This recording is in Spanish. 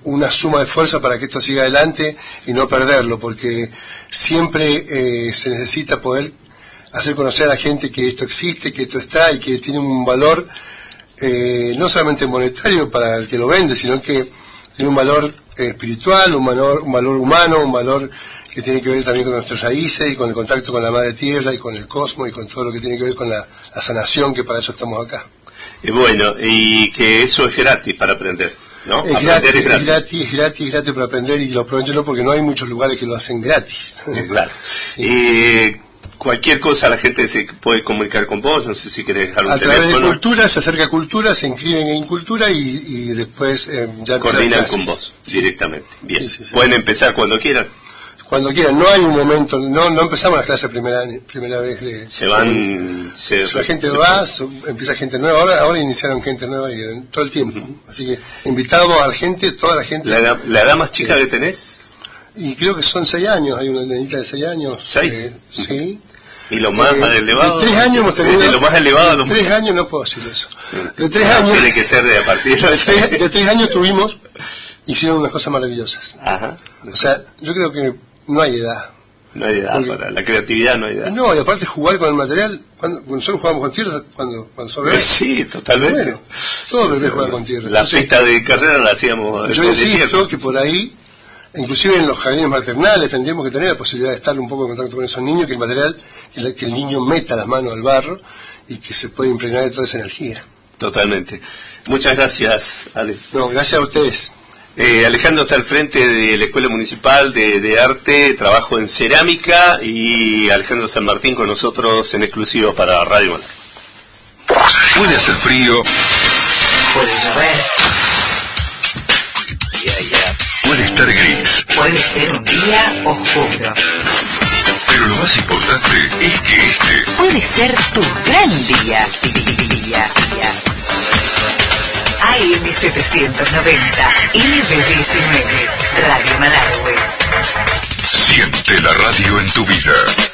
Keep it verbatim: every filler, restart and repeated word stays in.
una suma de fuerza para que esto siga adelante y no perderlo, porque siempre eh, se necesita poder hacer conocer a la gente que esto existe, que esto está y que tiene un valor eh, no solamente monetario para el que lo vende, sino que tiene un valor eh, espiritual, un valor, un valor humano, un valor que tiene que ver también con nuestras raíces y con el contacto con la Madre Tierra y con el cosmos y con todo lo que tiene que ver con la, la sanación, que para eso estamos acá. Y bueno, y que eso es gratis para aprender, ¿no? Es aprender gratis, es gratis, es gratis, es gratis, es gratis para aprender, y lo aprovecho porque no hay muchos lugares que lo hacen gratis. Sí, claro. Sí. Eh, cualquier cosa la gente se puede comunicar con vos, no sé si querés algún A través teléfono. de Cultura, se acerca a Cultura, se inscriben en Cultura y, y después eh, ya coordinan con vos directamente. Bien, sí, sí, sí. Pueden empezar cuando quieran. Cuando quieran, no hay un momento, no no empezamos las clases primera primera vez. De, se van, de, se, la gente se va, puede. empieza gente nueva, ahora ahora iniciaron gente nueva y, eh, todo el tiempo. Uh-huh. Así que invitamos a la gente, toda la gente. ¿La edad, la edad más chica sí. que tenés? Y creo que son seis años, hay una nenita de seis años. ¿Seis? Eh, sí. ¿Y lo más eh, elevado? De tres años hemos tenido. De lo más elevado. De tres años no puedo decir eso. De tres no, años. Tiene que ser de a partir de, de, tres, de tres años tuvimos, hicieron unas cosas maravillosas. Ajá. O sea, yo creo que no hay edad. No hay edad porque, para la creatividad, no hay edad. No, y aparte jugar con el material, cuando, cuando nosotros jugamos con tierra, cuando, cuando sos bebé. Sí, totalmente. Bueno, todo bebé juega con tierra. La Entonces, pista de carrera la hacíamos. Yo insisto que por ahí, inclusive en los jardines maternales, tendríamos que tener la posibilidad de estar un poco en contacto con esos niños, que el material, que, la, que el niño meta las manos al barro y que se puede impregnar de toda esa energía. Totalmente. Muchas gracias, Ale. No, gracias a ustedes. Eh, Alejandro está al frente de la Escuela Municipal de, de Arte, trabajo en cerámica, y Alejandro San Martín con nosotros en exclusivo para Radio Malar. Puede hacer frío, puede llover, yeah, yeah. puede estar gris, puede ser un día oscuro, pero lo más importante es que este puede ser tu gran día. día, día. A M setecientos noventa, L B diecinueve, Radio Malargüe. Siente la radio en tu vida.